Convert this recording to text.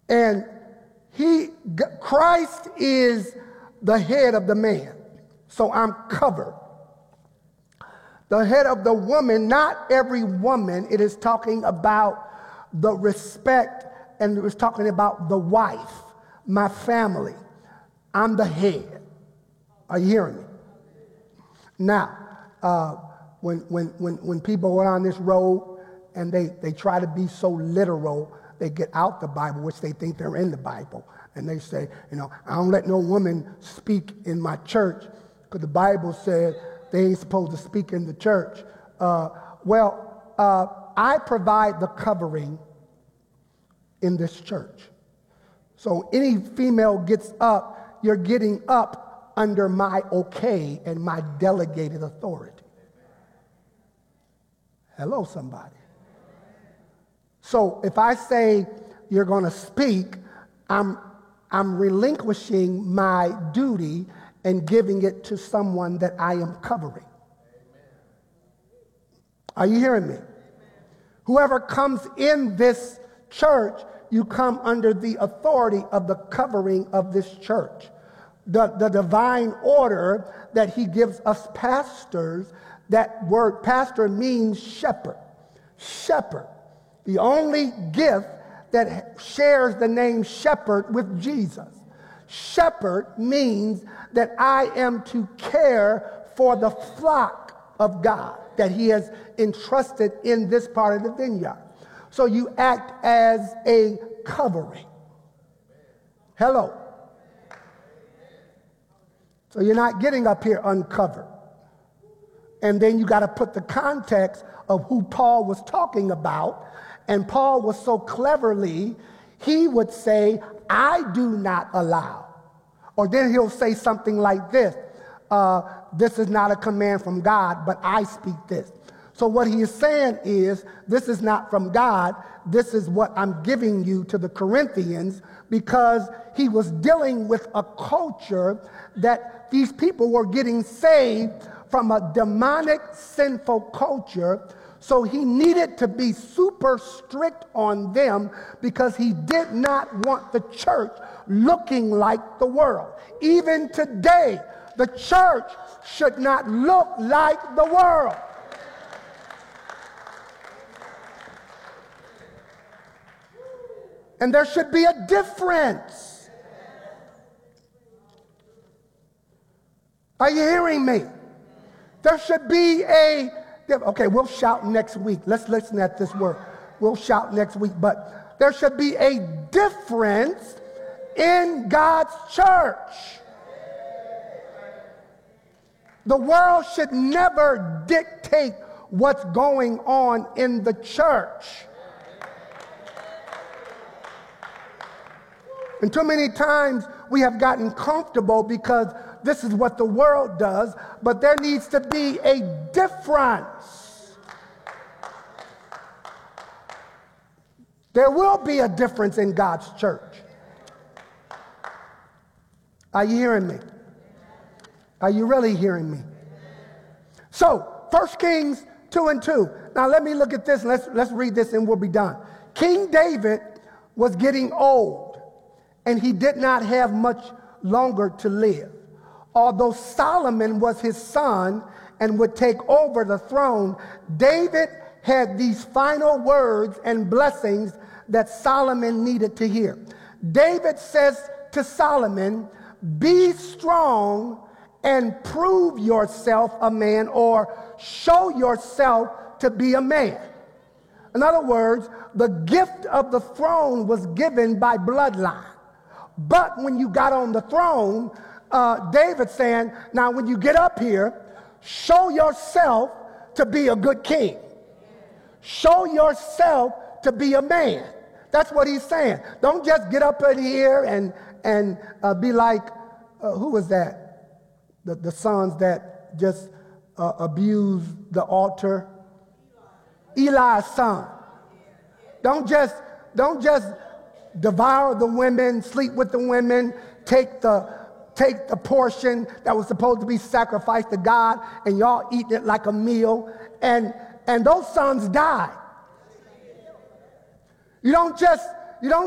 And Christ is the head of the man, so I'm covered. The head of the woman, not every woman, it is talking about the respect, and it was talking about the wife, my family. I'm the head. Are you hearing me? Now, when people go on this road and they try to be so literal, they get out the Bible, which they think they're in the Bible. And they say, I don't let no woman speak in my church because the Bible said they ain't supposed to speak in the church. I provide the covering in this church. So any female gets up, you're getting up under my okay and my delegated authority. Hello, somebody. So if I say you're going to speak, I'm relinquishing my duty and giving it to someone that I am covering. Are you hearing me? Whoever comes in this church, you come under the authority of the covering of this church. The divine order that he gives us pastors, that word pastor means shepherd. Shepherd. The only gift that shares the name shepherd with Jesus. Shepherd means that I am to care for the flock of God that he has entrusted in this part of the vineyard. So you act as a covering. Hello. So you're not getting up here uncovered. And then you got to put the context of who Paul was talking about. And Paul was so cleverly, he would say, I do not allow. Or then he'll say something like this, this is not a command from God, but I speak this. So what he is saying is, this is not from God, this is what I'm giving you to the Corinthians, because he was dealing with a culture that these people were getting saved from a demonic, sinful culture. So he needed to be super strict on them because he did not want the church looking like the world. Even today, the church should not look like the world. And there should be a difference. Are you hearing me? There should be okay, we'll shout next week. Let's listen at this word. We'll shout next week. But there should be a difference in God's church. The world should never dictate what's going on in the church. And too many times we have gotten comfortable because this is what the world does, but there needs to be a difference. There will be a difference in God's church. Are you hearing me? Are you really hearing me? So, 1 Kings 2:2. Now let me look at this. Let's read this and we'll be done. King David was getting old, and he did not have much longer to live. Although Solomon was his son and would take over the throne, David had these final words and blessings that Solomon needed to hear. David says to Solomon, be strong and prove yourself a man, or show yourself to be a man. In other words, the gift of the throne was given by bloodline. But when you got on the throne, David saying, now when you get up here, show yourself to be a good king. Show yourself to be a man. That's what he's saying. Don't just get up in here and be like, who was that? The sons that just abused the altar. Eli's son. Don't just devour the women, sleep with the women, take the portion that was supposed to be sacrificed to God, and y'all eating it like a meal, and those sons died. You don't